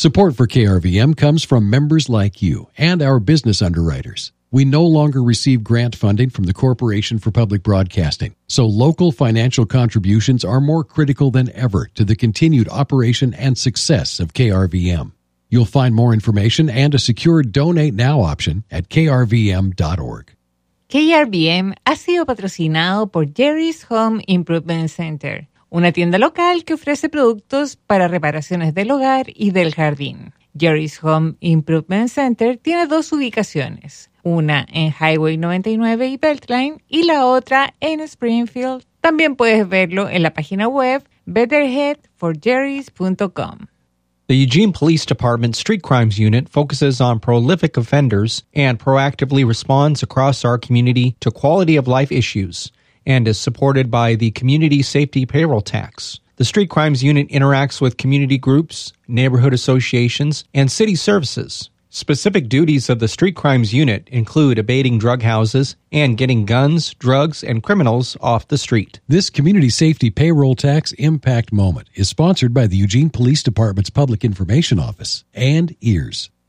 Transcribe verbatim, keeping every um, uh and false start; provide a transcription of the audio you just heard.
Support for K R V M comes from members like you and our business underwriters. We no longer receive grant funding from the Corporation for Public Broadcasting, so local financial contributions are more critical than ever to the continued operation and success of K R V M. You'll find more information and a secure Donate Now option at k r v m dot org. K R V M ha sido patrocinado por Jerry's Home Improvement Center, una tienda local que ofrece productos para reparaciones del hogar y del jardín. Jerry's Home Improvement Center tiene dos ubicaciones, una en Highway noventa y nueve y Beltline y la otra en Springfield. También puedes verlo en la página web betterhead for jerrys dot com. The Eugene Police Department Street Crimes Unit focuses on prolific offenders and proactively responds across our community to quality of life issues, and is supported by the Community Safety Payroll Tax. The Street Crimes Unit interacts with community groups, neighborhood associations, and city services. Specific duties of the Street Crimes Unit include abating drug houses and getting guns, drugs, and criminals off the street. This Community Safety Payroll Tax Impact Moment is sponsored by the Eugene Police Department's Public Information Office and E A R S.